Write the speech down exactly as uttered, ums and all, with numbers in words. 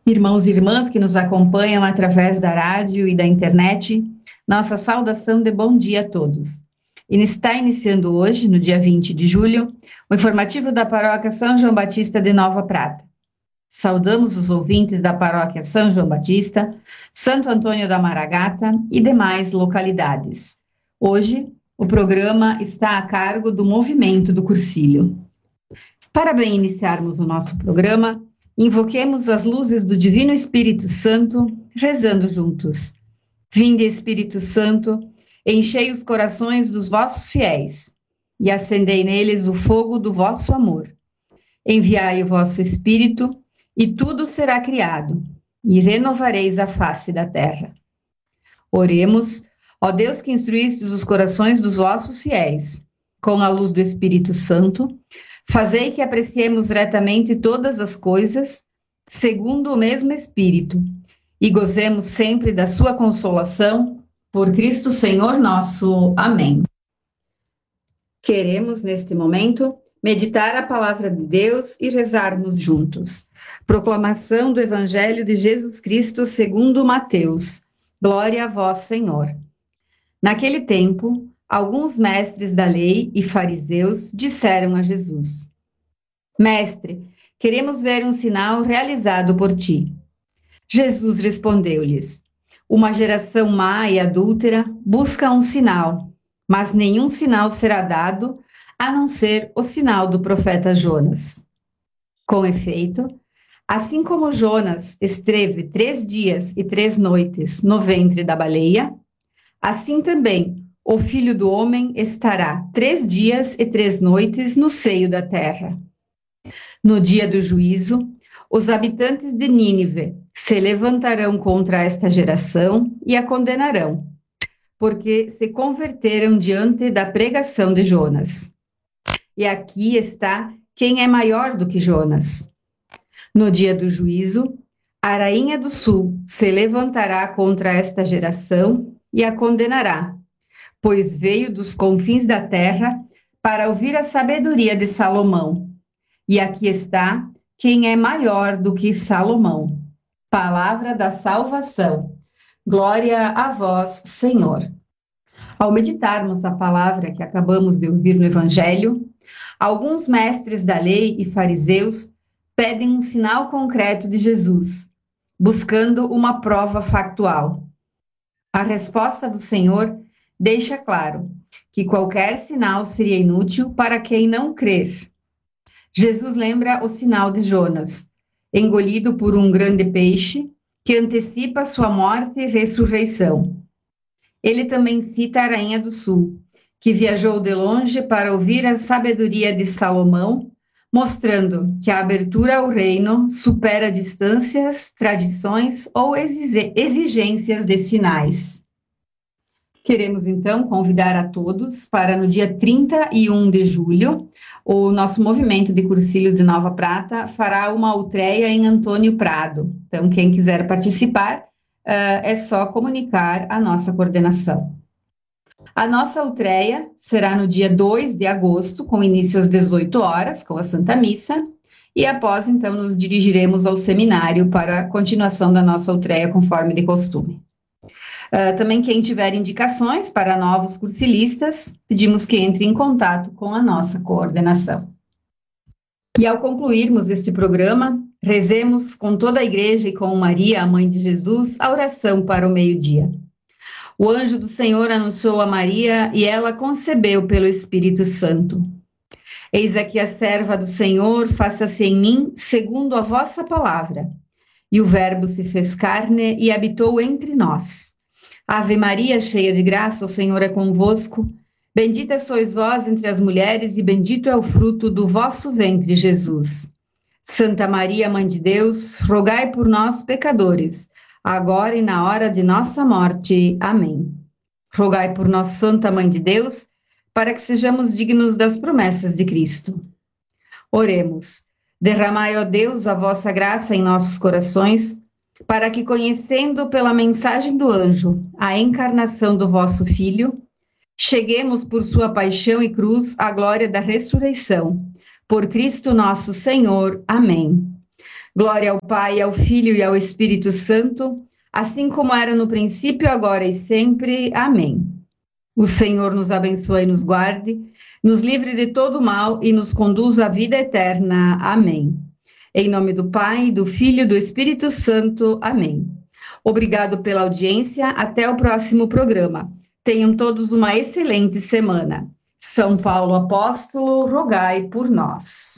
Irmãos e irmãs que nos acompanham através da rádio e da internet, nossa saudação de bom dia a todos. E está iniciando hoje, no dia vinte de julho, o informativo da Paróquia São João Batista de Nova Prata. Saudamos os ouvintes da Paróquia São João Batista, Santo Antônio da Maragata e demais localidades. Hoje, o programa está a cargo do Movimento do Cursilho. Para bem iniciarmos o nosso programa, invoquemos as luzes do Divino Espírito Santo, rezando juntos. Vinde, Espírito Santo, enchei os corações dos vossos fiéis e acendei neles o fogo do vosso amor. Enviai o vosso Espírito e tudo será criado, e renovareis a face da terra. Oremos, ó Deus que instruístes os corações dos vossos fiéis, com a luz do Espírito Santo, fazei que apreciemos retamente todas as coisas, segundo o mesmo Espírito, e gozemos sempre da sua consolação, por Cristo Senhor nosso. Amém. Queremos, neste momento, meditar a palavra de Deus e rezarmos juntos. Proclamação do Evangelho de Jesus Cristo segundo Mateus. Glória a vós, Senhor. Naquele tempo, alguns mestres da lei e fariseus disseram a Jesus: Mestre, queremos ver um sinal realizado por ti. Jesus respondeu-lhes: Uma geração má e adúltera busca um sinal, mas nenhum sinal será dado a não ser o sinal do profeta Jonas. Com efeito, assim como Jonas esteve três dias e três noites no ventre da baleia, assim também o Filho do Homem estará três dias e três noites no seio da terra. No dia do juízo, os habitantes de Nínive se levantarão contra esta geração e a condenarão, porque se converteram diante da pregação de Jonas. E aqui está quem é maior do que Jonas. No dia do juízo, a rainha do sul se levantará contra esta geração e a condenará, pois veio dos confins da terra para ouvir a sabedoria de Salomão. E aqui está quem é maior do que Salomão. Palavra da salvação. Glória a vós, Senhor. Ao meditarmos a palavra que acabamos de ouvir no Evangelho, alguns mestres da lei e fariseus pedem um sinal concreto de Jesus, buscando uma prova factual. A resposta do Senhor deixa claro que qualquer sinal seria inútil para quem não crer. Jesus lembra o sinal de Jonas, engolido por um grande peixe, que antecipa sua morte e ressurreição. Ele também cita a rainha do sul, que viajou de longe para ouvir a sabedoria de Salomão, mostrando que a abertura ao reino supera distâncias, tradições ou exigências de sinais. Queremos, então, convidar a todos para, no dia trinta e um de julho, o nosso movimento de Cursilho de Nova Prata fará uma outreia em Antônio Prado. Então, quem quiser participar, uh, é só comunicar a nossa coordenação. A nossa outreia será no dia dois de agosto, com início às dezoito horas, com a Santa Missa, e após, então, nos dirigiremos ao seminário para a continuação da nossa outreia, conforme de costume. Uh, também quem tiver indicações para novos cursilistas, pedimos que entre em contato com a nossa coordenação. E ao concluirmos este programa, rezemos com toda a Igreja e com Maria, a Mãe de Jesus, a oração para o meio-dia. O anjo do Senhor anunciou a Maria e ela concebeu pelo Espírito Santo. Eis aqui a serva do Senhor, faça-se em mim segundo a vossa palavra. E o Verbo se fez carne e habitou entre nós. Ave Maria, cheia de graça, o Senhor é convosco. Bendita sois vós entre as mulheres e bendito é o fruto do vosso ventre, Jesus. Santa Maria, Mãe de Deus, rogai por nós, pecadores, agora e na hora de nossa morte. Amém. Rogai por nós, Santa Mãe de Deus, para que sejamos dignos das promessas de Cristo. Oremos. Derramai, ó Deus, a vossa graça em nossos corações, para que, conhecendo pela mensagem do anjo a encarnação do vosso Filho, cheguemos por sua paixão e cruz à glória da ressurreição. Por Cristo nosso Senhor. Amém. Glória ao Pai, ao Filho e ao Espírito Santo, assim como era no princípio, agora e sempre. Amém. O Senhor nos abençoe e nos guarde, nos livre de todo mal e nos conduz à vida eterna. Amém. Em nome do Pai, do Filho e do Espírito Santo. Amém. Obrigado pela audiência. Até o próximo programa. Tenham todos uma excelente semana. São Paulo Apóstolo, rogai por nós.